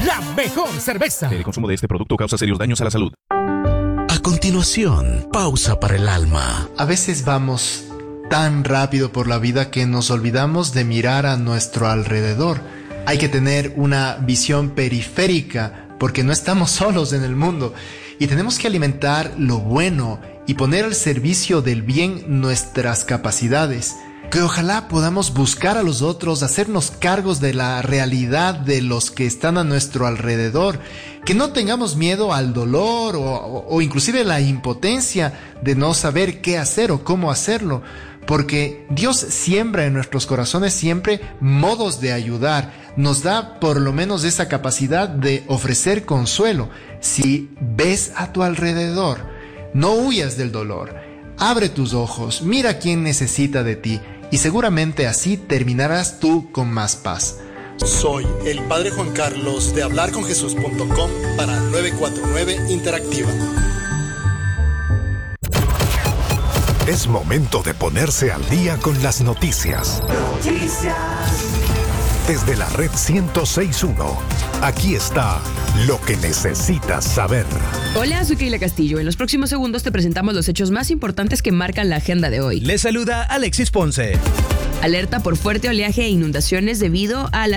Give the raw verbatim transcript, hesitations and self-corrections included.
la mejor cerveza. El consumo de este producto causa serios daños a la salud. A continuación, pausa para el alma. A veces vamos tan rápido por la vida que nos olvidamos de mirar a nuestro alrededor. Hay que tener una visión periférica porque no estamos solos en el mundo y tenemos que alimentar lo bueno y poner al servicio del bien nuestras capacidades. Que ojalá podamos buscar a los otros, hacernos cargos de la realidad de los que están a nuestro alrededor, que no tengamos miedo al dolor o, o, o inclusive la impotencia de no saber qué hacer o cómo hacerlo, porque Dios siembra en nuestros corazones siempre modos de ayudar, nos da por lo menos esa capacidad de ofrecer consuelo. Si ves a tu alrededor, no huyas del dolor, abre tus ojos, mira quién necesita de ti, y seguramente así terminarás tú con más paz. Soy el Padre Juan Carlos de hablar con jesús punto com para nueve cuatro nueve Interactiva. Es momento de ponerse al día con las noticias. Noticias. Desde la red ciento seis punto uno, aquí está lo que necesitas saber. Hola, soy Keila Castillo. En los próximos segundos te presentamos los hechos más importantes que marcan la agenda de hoy. Les saluda Alexis Ponce. Alerta por fuerte oleaje e inundaciones debido a la